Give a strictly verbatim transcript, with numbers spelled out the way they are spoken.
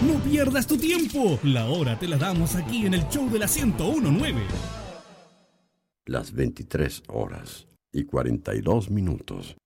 No pierdas tu tiempo. La hora te la damos aquí en el show de la ciento uno punto nueve. Las veintitrés horas y cuarenta y dos minutos.